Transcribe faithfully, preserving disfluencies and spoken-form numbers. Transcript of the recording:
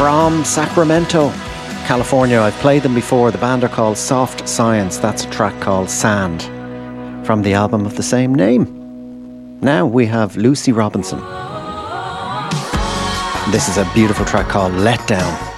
from Sacramento, California. I've played them before. The band are called Soft Science. That's a track called Sand from the album of the same name. Now we have Lucy Robinson. This is a beautiful track called Let Down.